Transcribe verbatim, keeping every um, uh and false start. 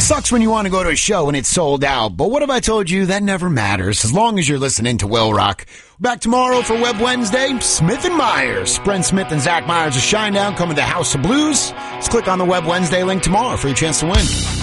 Sucks when you want to go to a show and it's sold out, but what have I told you? That never matters, as long as you're listening to Will Rock. Back tomorrow for Web Wednesday, Smith and Myers. Brent Smith and Zach Myers of Shinedown coming to House of Blues. Let's click on the Web Wednesday link tomorrow for your chance to win.